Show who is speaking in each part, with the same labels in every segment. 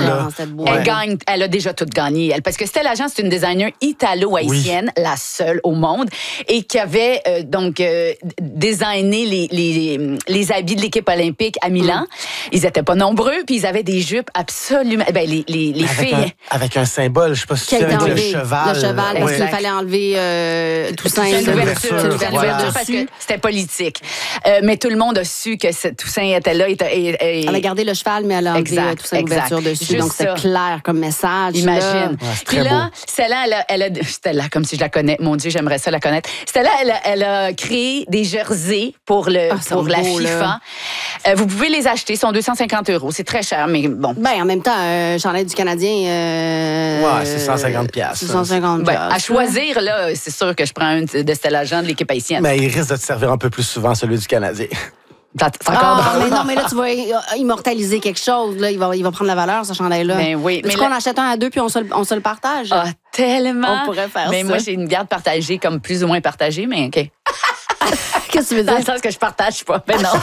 Speaker 1: là.
Speaker 2: Elle a déjà tout gagné, elle, parce que Stella Jean, c'est une designer italo-haïtienne, la seule au monde, et qui avait designé les habits de l'équipe olympique à Milan. Ils étaient pas nombreux, puis ils avaient des jupes absolument... les filles...
Speaker 1: Avec un symbole, je sais pas si tu sais, avec le cheval.
Speaker 3: Le cheval, parce qu'il fallait enlever Toussaint.
Speaker 2: C'est l'ouverture parce que c'était politique. Mais tout le monde a su que Toussaint était là.
Speaker 3: Elle a gardé le cheval, mais elle a enlevé Toussaint l'ouverture dessus.
Speaker 2: Juste
Speaker 3: donc, c'est clair comme message.
Speaker 2: Imagine.
Speaker 3: Puis
Speaker 2: là, Stella, comme si je la connais. Mon Dieu, j'aimerais ça la connaître. Stella, elle a créé des jerseys pour la FIFA. Vous pouvez les acheter. Ils sont 250 €. C'est très cher, mais bon.
Speaker 3: En même temps, j'en ai du Canadien.
Speaker 1: C'est 150 $.
Speaker 3: C'est 150 $.
Speaker 2: À choisir, là, c'est sûr que je prends un de Stella Jean de l'équipe haïtienne.
Speaker 1: Mais il risque de te servir un peu plus souvent, celui du Canadien.
Speaker 3: Mais là, tu vas immortaliser quelque chose. Là. Il va prendre la valeur, ce chandail-là.
Speaker 2: Ben oui.
Speaker 3: Mais qu'on achète un à deux, puis on se le partage.
Speaker 2: Ah, tellement.
Speaker 3: On pourrait faire ça.
Speaker 2: Mais moi, j'ai une garde partagée, comme plus ou moins partagée, mais OK.
Speaker 3: Qu'est-ce que tu veux dire?
Speaker 2: Dans le sens que je partage pas. Mais non.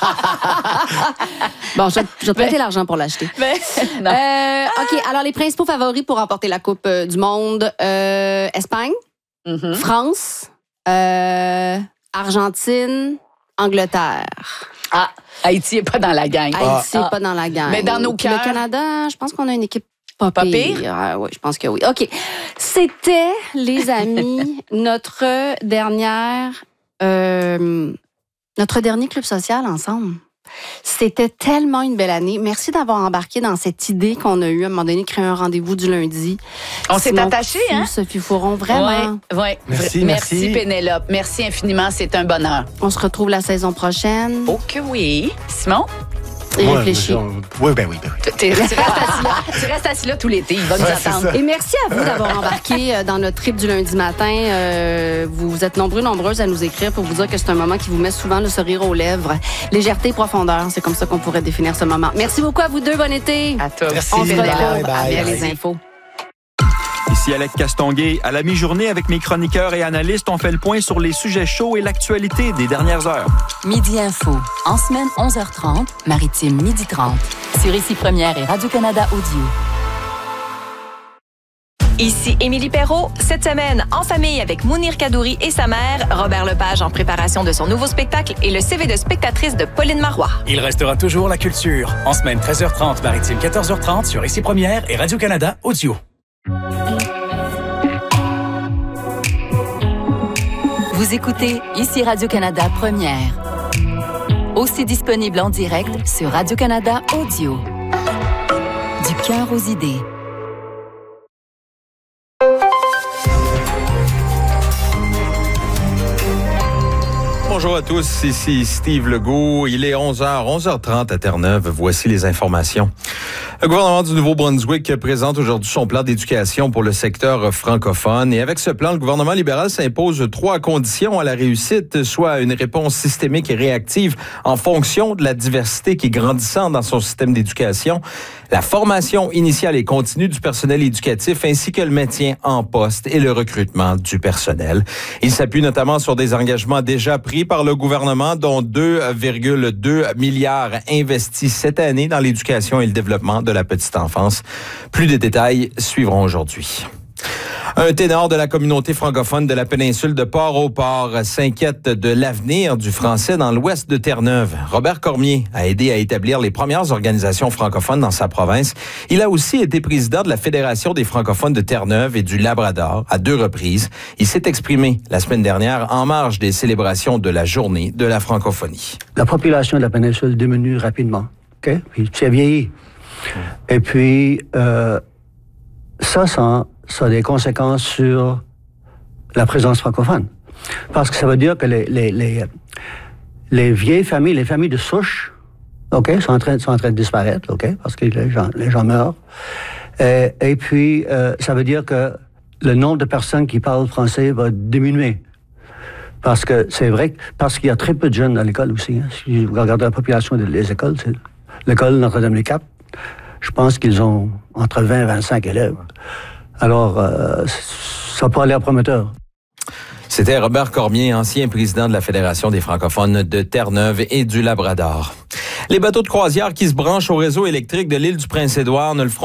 Speaker 3: Bon, je vais te prêter l'argent pour l'acheter.
Speaker 2: Non.
Speaker 3: OK, alors les principaux favoris pour remporter la Coupe du Monde. Espagne, France, Argentine, Angleterre.
Speaker 2: Haïti n'est pas dans la gang.
Speaker 3: Haïti n'est pas dans la gang.
Speaker 2: Mais dans nos cœurs.
Speaker 3: Le Canada, je pense qu'on a une équipe pas pire. Oui, je pense que oui. OK. C'était, les amis, notre dernier club social ensemble. C'était tellement une belle année. Merci d'avoir embarqué dans cette idée qu'on a eue à un moment donné, créer un rendez-vous du lundi.
Speaker 2: On s'est attachés, hein?
Speaker 3: Sophie Fouron, vraiment.
Speaker 2: Oui. Merci, Pénélope. Merci infiniment. C'est un bonheur.
Speaker 3: On se retrouve la saison prochaine.
Speaker 2: Oh que oui. Simon?
Speaker 3: Et réfléchis.
Speaker 1: Oui.
Speaker 2: Tu restes assis là tout l'été. Il va nous attendre.
Speaker 3: Et merci à vous d'avoir embarqué dans notre trip du lundi matin. Vous êtes nombreuses à nous écrire pour vous dire que c'est un moment qui vous met souvent le sourire aux lèvres. Légèreté et profondeur, c'est comme ça qu'on pourrait définir ce moment. Merci beaucoup à vous deux. Bon été.
Speaker 2: À toi.
Speaker 1: Merci.
Speaker 3: On se retrouve
Speaker 1: Bye.
Speaker 3: les infos.
Speaker 4: Ici Alec Castonguay. À la mi-journée, avec mes chroniqueurs et analystes, on fait le point sur les sujets chauds et l'actualité des dernières heures.
Speaker 5: Midi Info. En semaine, 11h30, Maritime, 12h30. Sur Ici Première et Radio-Canada Audio.
Speaker 6: Ici Émilie Perrault. Cette semaine, en famille avec Mounir Kadouri et sa mère, Robert Lepage en préparation de son nouveau spectacle et le CV de spectatrice de Pauline Marois.
Speaker 7: Il restera toujours la culture. En semaine, 13h30, Maritime, 14h30 sur Ici Première et Radio-Canada Audio.
Speaker 5: Vous écoutez Ici Radio-Canada Première. Aussi disponible en direct sur Radio-Canada Audio. Du cœur aux idées.
Speaker 4: Bonjour à tous, ici Steve Legault. Il est 11h30 à Terre-Neuve. Voici les informations. Le gouvernement du Nouveau-Brunswick présente aujourd'hui son plan d'éducation pour le secteur francophone. Et avec ce plan, le gouvernement libéral s'impose 3 conditions à la réussite, soit une réponse systémique et réactive en fonction de la diversité qui est grandissante dans son système d'éducation, la formation initiale et continue du personnel éducatif, ainsi que le maintien en poste et le recrutement du personnel. Il s'appuie notamment sur des engagements déjà pris par le gouvernement, dont 2,2 milliards investis cette année dans l'éducation et le développement de la petite enfance. Plus de détails suivront aujourd'hui. Un ténor de la communauté francophone de la péninsule de Port-au-Port s'inquiète de l'avenir du français dans l'ouest de Terre-Neuve. Robert Cormier a aidé à établir les premières organisations francophones dans sa province. Il a aussi été président de la Fédération des francophones de Terre-Neuve et du Labrador à 2 reprises. Il s'est exprimé la semaine dernière en marge des célébrations de la journée de la francophonie.
Speaker 8: La population de la péninsule diminue rapidement. Okay? Puis c'est vieilli. Et puis, ça a des conséquences sur la présence francophone. Parce que ça veut dire que les vieilles familles, les familles de souche, OK, sont en train de disparaître, OK, parce que les gens meurent. Et puis, ça veut dire que le nombre de personnes qui parlent français va diminuer. Parce que c'est vrai, parce qu'il y a très peu de jeunes à l'école aussi. Hein. Si vous regardez la population des écoles, c'est l'école Notre-Dame-des-Capes, je pense qu'ils ont entre 20 et 25 élèves. Alors, ça peut aller à prometteur.
Speaker 4: C'était Robert Cormier, ancien président de la Fédération des francophones de Terre-Neuve et du Labrador. Les bateaux de croisière qui se branchent au réseau électrique de l'île du Prince-Édouard ne le feront